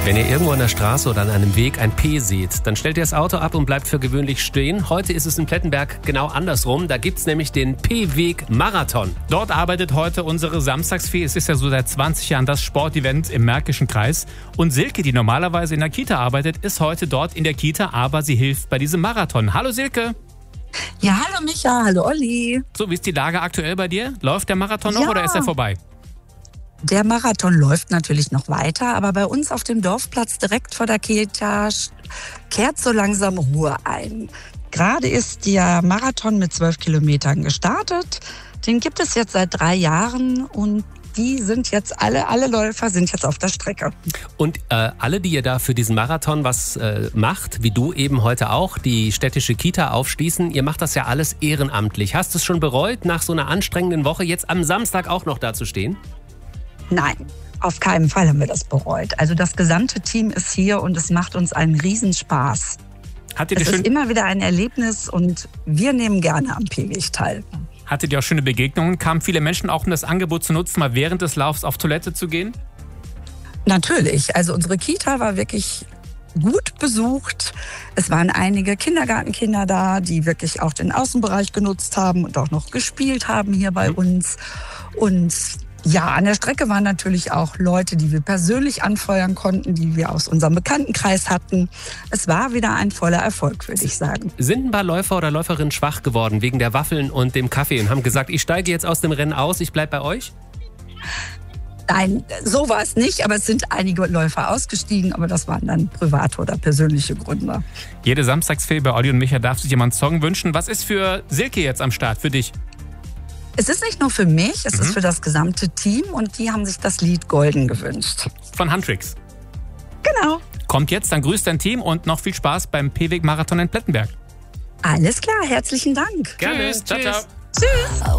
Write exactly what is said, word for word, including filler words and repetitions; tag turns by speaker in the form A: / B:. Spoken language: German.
A: Wenn ihr irgendwo an der Straße oder an einem Weg ein P seht, dann stellt ihr das Auto ab und bleibt für gewöhnlich stehen. Heute ist es in Plettenberg genau andersrum. Da gibt's nämlich den P-Weg-Marathon.
B: Dort arbeitet heute unsere Samstagsfee. Es ist ja so seit zwanzig Jahren das Sportevent im Märkischen Kreis. Und Silke, die normalerweise in der Kita arbeitet, ist heute dort in der Kita, aber sie hilft bei diesem Marathon. Hallo Silke.
C: Ja, hallo Micha, hallo Olli.
B: So, wie ist die Lage aktuell bei dir? Läuft der Marathon noch
C: Ja.
B: oder ist er vorbei?
C: Der Marathon läuft natürlich noch weiter, aber bei uns auf dem Dorfplatz direkt vor der Kita kehrt so langsam Ruhe ein. Gerade ist der Marathon mit zwölf Kilometern gestartet. Den gibt es jetzt seit drei Jahren und die sind jetzt alle, alle Läufer sind jetzt auf der Strecke.
A: Und äh, alle, die ihr da für diesen Marathon was äh, macht, wie du eben heute auch, die städtische Kita aufschließen, ihr macht das ja alles ehrenamtlich. Hast du es schon bereut, nach so einer anstrengenden Woche jetzt am Samstag auch noch da zu stehen?
C: Nein, auf keinen Fall haben wir das bereut. Also das gesamte Team ist hier und es macht uns einen Riesenspaß.
B: Hattet
C: Es
B: ihr,
C: ist
B: schön,
C: immer wieder ein Erlebnis und wir nehmen gerne am P-Weg teil.
B: hattet ihr auch schöne Begegnungen? Kamen viele Menschen auch, um das Angebot zu nutzen, mal während des Laufs auf Toilette zu gehen?
C: Natürlich, also unsere Kita war wirklich gut besucht. Es waren einige Kindergartenkinder da, die wirklich auch den Außenbereich genutzt haben und auch noch gespielt haben hier bei
B: Mhm.
C: uns. Und ja, an der Strecke waren natürlich auch Leute, die wir persönlich anfeuern konnten, die wir aus unserem Bekanntenkreis hatten. Es war wieder ein voller Erfolg, würde ich sagen.
A: Sind ein paar Läufer oder Läuferinnen schwach geworden wegen der Waffeln und dem Kaffee und haben gesagt, ich steige jetzt aus dem Rennen aus, ich bleib bei euch?
C: Nein, so war es nicht, aber es sind einige Läufer ausgestiegen, aber das waren dann private oder persönliche Gründe.
B: Jede Samstagsfee bei Olli und Micha darf sich jemand einen Song wünschen. Was ist für Silke jetzt am Start, für dich?
C: Es ist nicht nur für mich, es
B: Mhm.
C: ist für das gesamte Team und die haben sich das Lied Golden gewünscht.
B: Von Huntrix.
C: Genau.
B: Kommt jetzt, dann grüßt dein Team und noch viel Spaß beim P-Weg-Marathon in Plettenberg.
C: Alles klar, herzlichen Dank.
B: Tschüss. Ciao, ciao.
C: Tschüss.